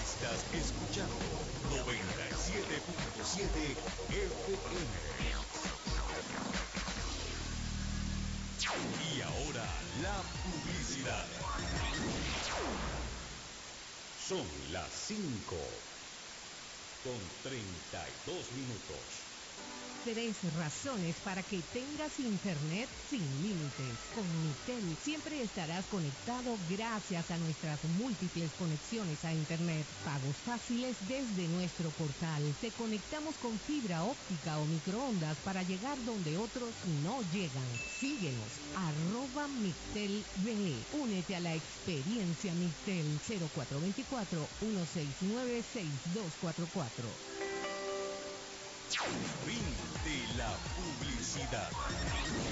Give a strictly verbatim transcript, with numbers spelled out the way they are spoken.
Estás escuchando noventa y siete punto siete F M. Y ahora la publicidad. Son las cinco con treinta y dos minutos. Tres razones para que tengas internet sin límites. Con Migtel siempre estarás conectado gracias a nuestras múltiples conexiones a internet. Pagos fáciles desde nuestro portal. Te conectamos con fibra óptica o microondas para llegar donde otros no llegan. Síguenos, arroba Migtel B. Únete a la experiencia Migtel. Cero cuatro dos cuatro, uno seis nueve, seis dos cuatro cuatro. Fin de la publicidad.